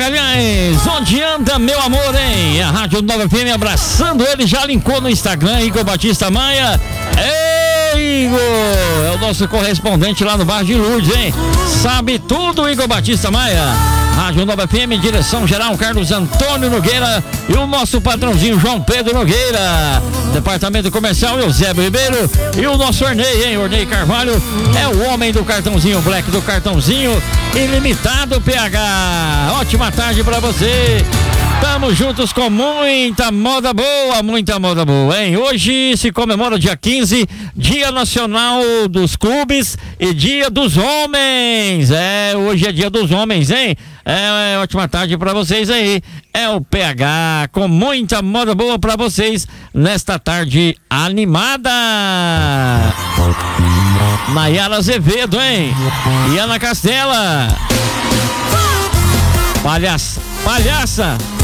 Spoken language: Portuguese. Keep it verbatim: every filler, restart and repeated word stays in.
Magalhães, onde anda meu amor, hein? A Rádio Nova F M abraçando ele, já linkou no Instagram, Igor Batista Maia. Ei, Igor, é o nosso correspondente lá no bairro de Lourdes, hein? Sabe tudo, Igor Batista Maia. Rádio Nova F M, direção geral Carlos Antônio Nogueira e o nosso patrãozinho João Pedro Nogueira. Departamento Comercial Eusébio Ribeiro e o nosso Ornei, hein? Ornei Carvalho é o homem do cartãozinho Black, do cartãozinho ilimitado P H. Ótima tarde pra você. Tamo juntos com muita moda boa, muita moda boa, hein? Hoje se comemora dia quinze, Dia Nacional dos Clubes e Dia dos Homens. É, hoje é Dia dos Homens, hein? É, é ótima tarde pra vocês aí. É o P H com muita moda boa pra vocês nesta tarde animada. Nayara Azevedo, hein? E Ana Castela. Palhaça, palhaça.